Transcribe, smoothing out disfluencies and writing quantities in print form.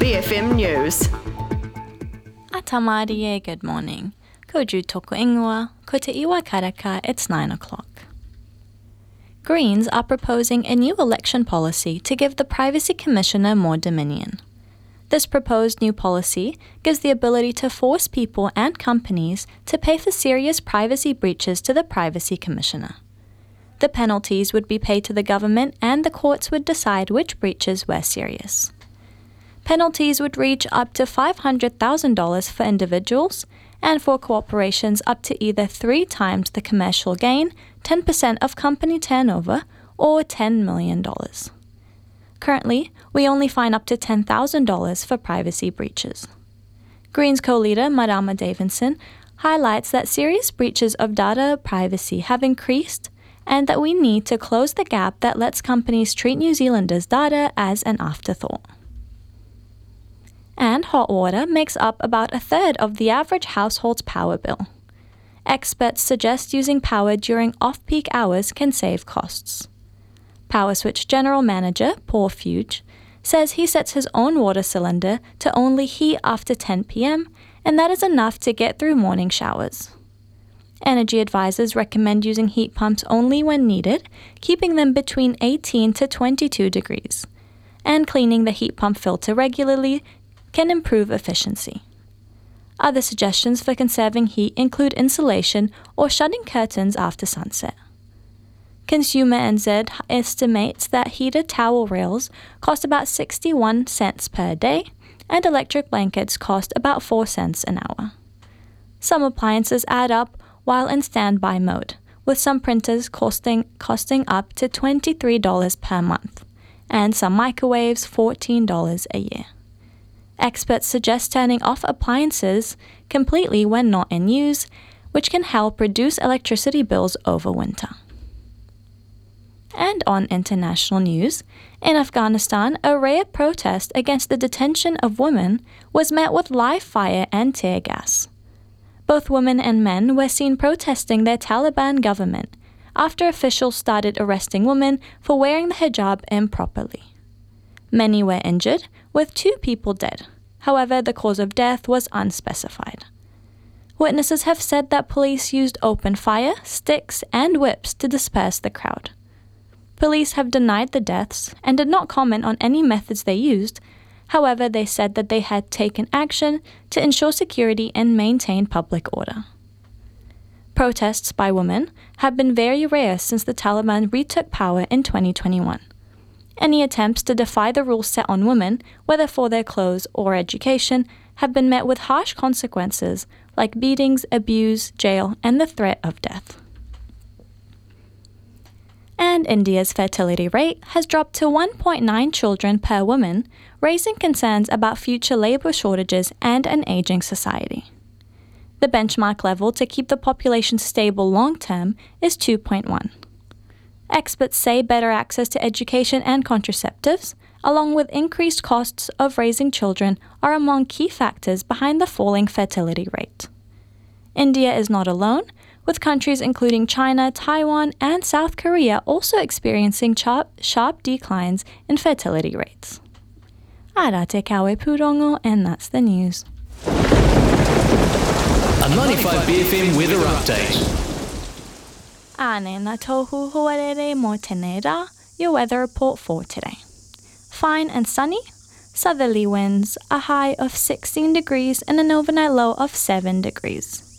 BFM News. Atamarie, good morning. Ko ju toko ingoa, ko te iwa karaka, it's 9 o'clock. Greens are proposing a new election policy to give the Privacy Commissioner more dominion. This proposed new policy gives the ability to force people and companies to pay for serious privacy breaches to the Privacy Commissioner. The penalties would be paid to the government and the courts would decide which breaches were serious. Penalties would reach up to $500,000 for individuals and for corporations up to either 3 times the commercial gain, 10% of company turnover, or $10 million. Currently, we only fine up to $10,000 for privacy breaches. Greens co-leader Marama Davidson highlights that serious breaches of data privacy have increased and that we need to close the gap that lets companies treat New Zealanders' data as an afterthought. And hot water makes up about a third of the average household's power bill. Experts suggest using power during off-peak hours can save costs. PowerSwitch General Manager Paul Fuge says he sets his own water cylinder to only heat after 10 p.m, and that is enough to get through morning showers. Energy advisors recommend using heat pumps only when needed, keeping them between 18 to 22 degrees. And cleaning the heat pump filter regularly can improve efficiency. Other suggestions for conserving heat include insulation or shutting curtains after sunset. Consumer NZ estimates that heated towel rails cost about 61 cents per day, and electric blankets cost about 4 cents an hour. Some appliances add up while in standby mode, with some printers costing up to $23 per month, and some microwaves $14 a year. Experts suggest turning off appliances completely when not in use, which can help reduce electricity bills over winter. And on international news, in Afghanistan, a rare protest against the detention of women was met with live fire and tear gas. Both women and men were seen protesting their Taliban government after officials started arresting women for wearing the hijab improperly. Many were injured, with 2 people dead. However, the cause of death was unspecified. Witnesses have said that police used open fire, sticks, and whips to disperse the crowd. Police have denied the deaths and did not comment on any methods they used. However, they said that they had taken action to ensure security and maintain public order. Protests by women have been very rare since the Taliban retook power in 2021. Any attempts to defy the rules set on women, whether for their clothes or education, have been met with harsh consequences like beatings, abuse, jail, and the threat of death. And India's fertility rate has dropped to 1.9 children per woman, raising concerns about future labour shortages and an ageing society. The benchmark level to keep the population stable long-term is 2.1. Experts say better access to education and contraceptives, along with increased costs of raising children, are among key factors behind the falling fertility rate. India is not alone, with countries including China, Taiwan, and South Korea also experiencing sharp declines in fertility rates. Ara te kawe pūrongo, and that's the news. A 95 BFM weather update. Ane na tohu hoarere mo tēnei rā, your weather report for today. Fine and sunny, southerly winds, a high of 16 degrees and an overnight low of 7 degrees.